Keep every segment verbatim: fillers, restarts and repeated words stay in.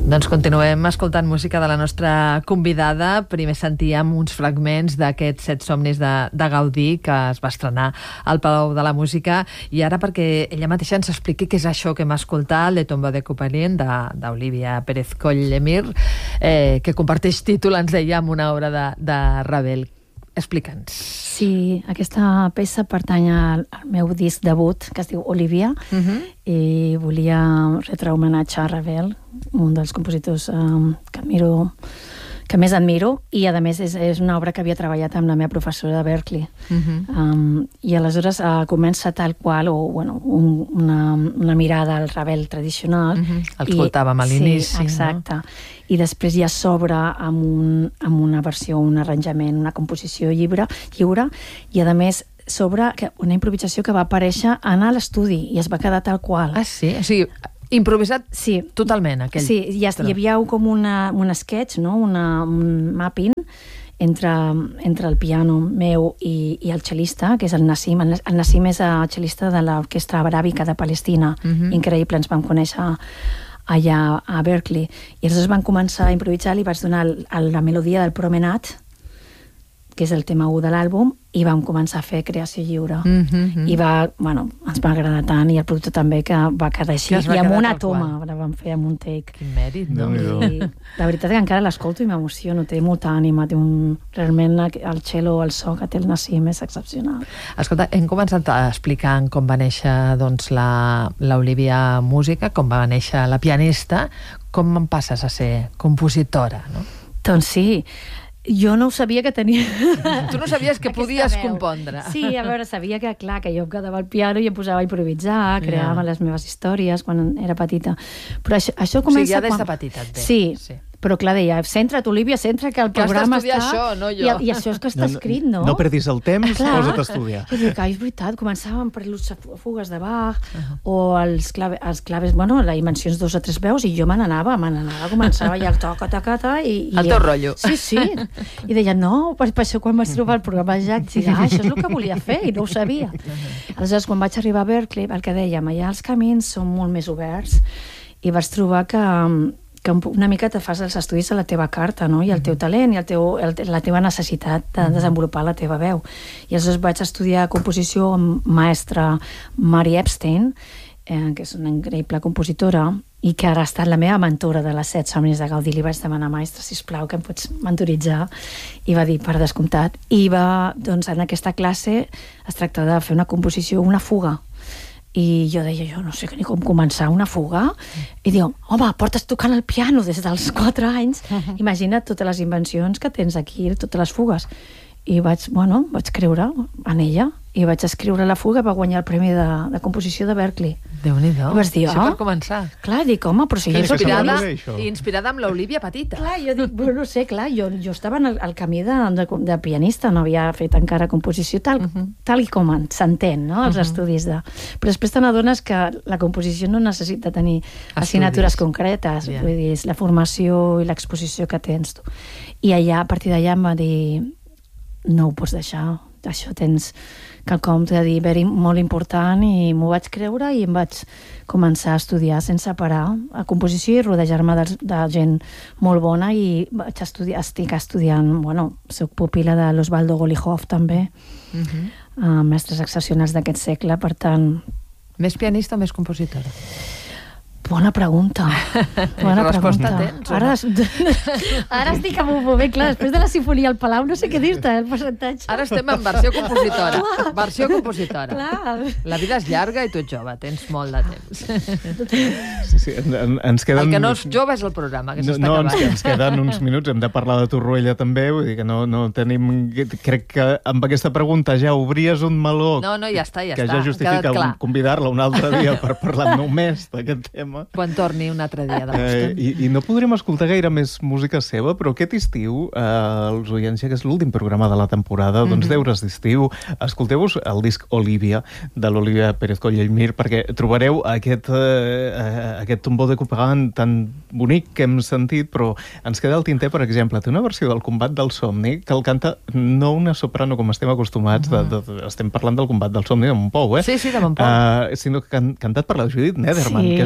Doncs continuem escoltant música de la nostra convidada. Primer sentíem uns fragments d'aquests Set somnis de, de Gaudí, que es va estrenar al Palau de la Música, i ara perquè ella mateixa ens expliqui què és això que hem escoltat, Le tombeau de Couperin, d'Olivia Pérez Coll-Lemir, eh, que comparteix títol, ens deia, amb una obra de, de Ravel. Explica'ns. Sí, aquesta peça pertany al, al meu disc debut, que es diu Olivia, uh-huh. i volia retre homenatge a Ravel, un dels compositors um, que admiro, que més admiro, i a més és, és una obra que havia treballat amb la meva professora de Berkeley. Uh-huh. um, I aleshores uh, comença tal qual, o bueno, un, una, una mirada al Ravel tradicional. Uh-huh. El escoltàvem a l'inici. Sí, exacte. No? I després ja s'obre amb, un, amb una versió, un arranjament, una composició lliure, lliure i a més s'obre una improvisació que va aparèixer en l'estudi i es va quedar tal qual. Ah, sí? O sigui, improvisat sí. totalment, aquell. Sí, ja, hi havia com una, un sketch, no? una, un mapping entre, entre el piano meu i, i el cel·lista, que és el Nassim. El, el Nassim és el cel·lista de l'Orquestra Aràbica de Palestina. Uh-huh. Increïble, ens vam conèixer allà a Berkeley. I aleshores van començar a improvisar, li vaig donar el, el, la melodia del Promenade, que és el tema u de l'àlbum, i vam començar a fer creació lliure. Mm -hmm. I va, bueno, ens va agradar tant, i el productor també, que va quedar així, i amb una toma, la vam fer amb un take. Quin mèrit, no? I la veritat és que encara l'escolto i m'emociono, té molta ànima, té un... realment el cello, el so que té el Nassim és excepcional. Escolta, hem començat explicant com va néixer doncs, la, l'Olivia Música, com va néixer la pianista, com en passes a ser compositora, no? Doncs sí, jo no ho sabia que tenia... Tu no sabies que podies compondre. Sí, a veure, sabia que, clar, que jo em quedava al piano i em posava a improvisar, creava yeah. les meves històries quan era petita. Però això, això comença... O sigui, ja des quan... de petita et ve. Sí, sí. Però clar, deia, centra't, Olivia, centra que el que programa està... Que has d'estudiar això, no jo. I, I això és que està no, escrit, no? No perdis el temps, clar. Posa't a estudiar. I dic, ai, és veritat, començàvem per les fugues de Bach, uh-huh. o els, clave, els claves, bueno, les dimensions dos o tres veus, i jo me n'anava, me n'anava, començava ja el toca, toca, toca, i... El i, teu rotllo. Sí, sí. I deia, no, per, per això quan vaig trobar el programa de Jacques, dic, ah, això és el que volia fer, i no ho sabia. Uh-huh. Aleshores, quan vaig arribar a Berkeley, el que dèiem, allà els camins són molt més oberts, i vaig trobar que... que una mica te fas els estudis a la teva carta, no? I el teu talent, i el teu, el, la teva necessitat de desenvolupar la teva veu. I aleshores vaig estudiar composició amb maestra Mary Epstein, eh, que és una increïble compositora, i que ara ha estat la meva mentora de les Set somnis de Gaudí. Li vaig demanar, maestra, sisplau, que em pots mentoritzar? I va dir, per descomptat. I va, doncs, en aquesta classe es tracta de fer una composició, una fuga. I jo deia, jo no sé ni com començar una fuga, i diu, home, portes tocant el piano des dels quatre anys, imagina't totes les invencions que tens aquí, totes les fugues. I vaig, bueno, vaig creure en ella, i vaig escriure la fuga, va guanyar el premi de, de composició de Berkeley. Déu-n'hi-do, I vas dir, això oh, per començar. Clar, dic, home, però si jo soc inspirada, inspirada amb l'Olivia petita. Clar, jo dic, bueno, no sé, clar, jo, jo estava en el, el camí de, de, de pianista, no havia fet encara composició tal, uh-huh. tal i com s'entén, no?, els uh-huh. estudis de... Però després te n'adones que la composició no necessita tenir assignatures concretes, yeah. vull dir, és la formació i l'exposició que tens tu. I allà, a partir d'allà em va dir, no ho pots deixar, això tens quelcom, t'he de dir, very, molt important, i m'ho vaig creure i em vaig començar a estudiar sense parar a composició i rodejar-me de, de gent molt bona, i vaig estudiar, estic estudiant, bueno, soc pupila de l'Osvaldo Golijov també, uh-huh. uh, mestres excepcionals d'aquest segle, per tant... Més pianista o més compositora? Bona pregunta. Bona resposta pregunta. tens? Ara, ara estic amb un moment, clar, després de la sinfonia al Palau no sé què dir-te, el percentatge. Ara estem en versió compositora. Clar. Versió compositora. Clar. La vida és llarga i tu ets jove, tens molt de temps. Sí, sí, en, ens queden... El que no és jove és el programa, que no, s'està no, acabant. No, ens queden uns minuts, hem de parlar de Torroella també, vull dir que no, no tenim... Crec que amb aquesta pregunta ja obries un meló... No, no, ja està, ja que està. ja justifica convidar-la un altre dia per parlar només d'aquest tema. Quan torni un altre dia de l'Boston. Eh, i, I no podrem escoltar gaire més música seva, però aquest estiu, eh, els oients, que és l'últim programa de la temporada, doncs mm-hmm. deures d'estiu, escolteu-vos el disc Olivia, de l'Olivia Pérez Coll-Lemir, perquè trobareu aquest, eh, aquest tombeau de Couperin tan bonic que hem sentit, però ens queda al tinter, per exemple, té una versió del Combat del Somni que el canta no una soprano com estem acostumats, mm-hmm. de, de, estem parlant del Combat del Somni de Montpou, eh? Sí, sí, de Montpou. Uh, sinó que can, cantat per la Judith Nederman, sí. que és, és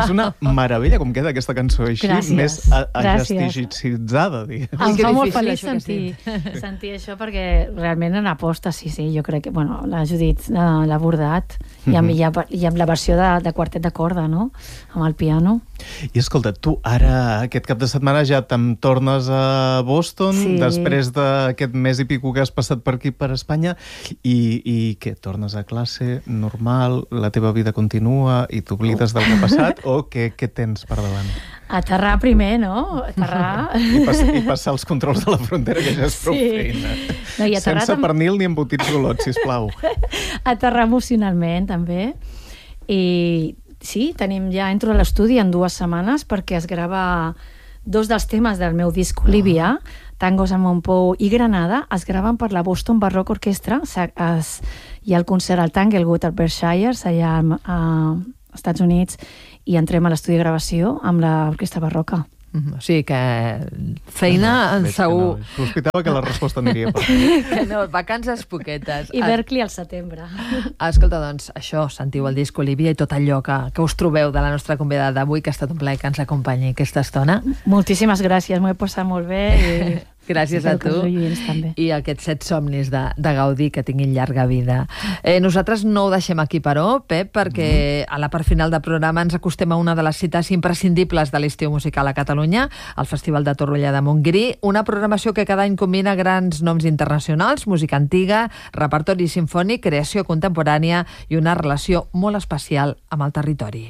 és una meravella com queda aquesta cançó així, Gràcies. més agesticitzada, diguem. Em que fa molt difícil, feliç això que sentir, sentir això, perquè realment en aposta, sí, sí, jo crec que, bueno, la Judit l'ha l'ha abordat, i amb, i, amb, i amb la versió de, de quartet de corda, no?, amb el piano. I escolta, tu ara, aquest cap de setmana ja te'n tornes a Boston, Sí. després d'aquest mes i pico que has passat per aquí, per Espanya, i, i què, tornes a classe normal, la teva vida continua i t'oblides del que ha passat, o què, què tens per davant? Aterrar primer, no? Aterrar... I, pass, I passar els controls de la frontera, que ja és prou Sí. feina. No, i aterrar Sense tam- pernil ni embotits golots, sisplau. aterrar emocionalment, també. I sí, tenim ja, entro a l'estudi en dues setmanes perquè es grava dos dels temes del meu disc Olivia, Tangos a Montpou i Granada, es graven per la Boston Baroque Orchestra. Es, es, hi ha el concert al Tanglewood, al Berkshire, allà als Estats Units, i entrem a l'estudi de gravació amb l'orquestra barroca. O sigui que feina, Veig que segur... no. Sospitava que la resposta aniria per aquí. Que no, vacances poquetes. I Berkeley al setembre. Escolta, doncs, això, sentiu el disc Olivia i tot allò que, que us trobeu de la nostra convidada d'avui, que ha estat un plaer que ens acompanyi aquesta estona. Moltíssimes gràcies, m'ho he passat molt bé i Gràcies a espero que tu. els oients també. I aquests set somnis de, de Gaudí que tinguin llarga vida. Eh, nosaltres no ho deixem aquí, però, Pep, perquè a la part final del programa ens acostem a una de les cites imprescindibles de l'estiu musical a Catalunya, el Festival de Torroella de Montgrí, una programació que cada any combina grans noms internacionals, música antiga, repertori sinfònic, creació contemporània i una relació molt especial amb el territori.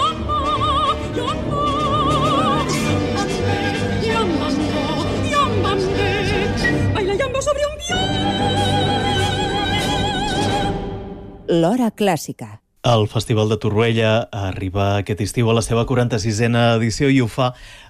L'Hora Clàssica. El Festival de Torroella arriba aquest estiu a la seva quaranta-sisena edició i ho fa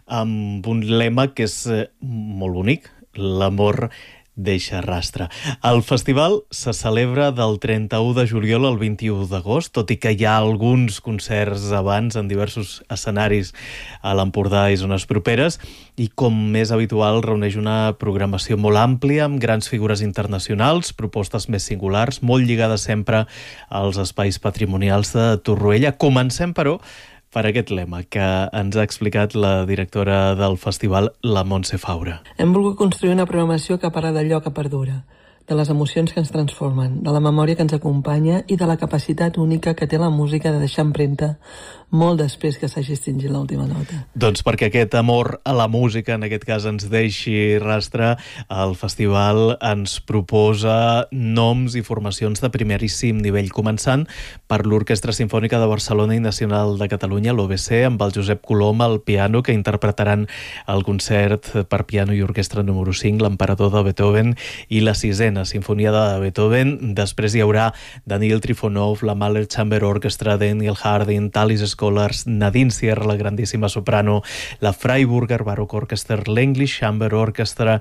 amb un lema que és eh, molt bonic, l'amor deixa rastre. El festival se celebra del trenta-u de juliol al vint-i-u d'agost, tot i que hi ha alguns concerts abans en diversos escenaris a l'Empordà i zones properes, i com més habitual reuneix una programació molt àmplia amb grans figures internacionals, propostes més singulars, molt lligades sempre als espais patrimonials de Torroella. Comencem, però, per aquest lema que ens ha explicat la directora del festival, la Montse Faura. Hem volgut construir una programació que parla d'allò que perdura, de les emocions que ens transformen, de la memòria que ens acompanya i de la capacitat única que té la música de deixar empremta molt després que s'hagi extingit l'última nota. Doncs perquè aquest amor a la música, en aquest cas, ens deixi rastre, el festival ens proposa noms i formacions de primeríssim nivell, començant per l'Orquestra Simfònica de Barcelona i Nacional de Catalunya, l'O B C, amb el Josep Colom al piano, que interpretaran el concert per piano i orquestra número cinc, l'Emperador de Beethoven, i la sisena Sinfonia de Beethoven. Després hi haurà Daniel Trifonov, la Mahler Chamber Orchestra, Daniel Harding, Talis Scholars, Nadine Sierra, la grandíssima soprano, la Freiburger Baroque Orchestra, l'English Chamber Orchestra,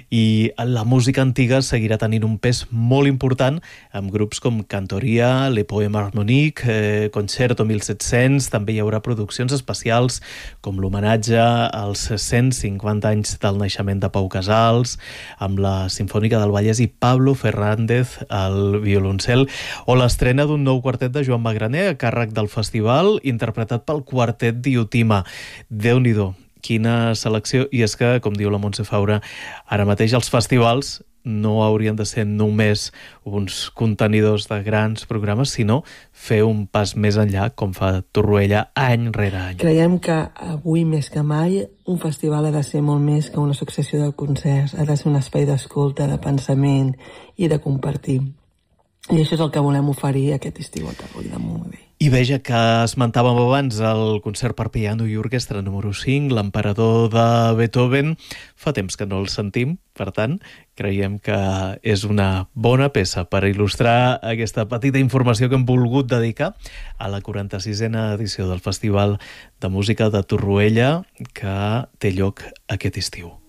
i la música antiga seguirà tenint un pes molt important amb grups com Cantoria, Le Poème Harmonique, eh, Concerto mil set-cents. També hi haurà produccions especials com l'homenatge als cent cinquanta anys del naixement de Pau Casals, amb la Simfònica del Vallès i Pablo Fernández al violoncel, o l'estrena d'un nou quartet de Joan Magraner a càrrec del festival, interpretat pel quartet Diotima. Déu-n'hi-do, quina selecció. I és que, com diu la Montse Faura, ara mateix els festivals no haurien de ser només uns contenidors de grans programes, sinó fer un pas més enllà, com fa Torroella any rere any. Creiem que avui més que mai un festival ha de ser molt més que una successió de concerts, ha de ser un espai d'escolta, de pensament i de compartir. I això és el que volem oferir aquest estiu a Torroella de Montgrí. I veja que esmentàvem abans el concert per piano i orquestra número cinc, l'Emperador de Beethoven. Fa temps que no el sentim, per tant, creiem que és una bona peça per il·lustrar aquesta petita informació que hem volgut dedicar a la quaranta-sisena edició del Festival de Música de Torroella, que té lloc aquest estiu.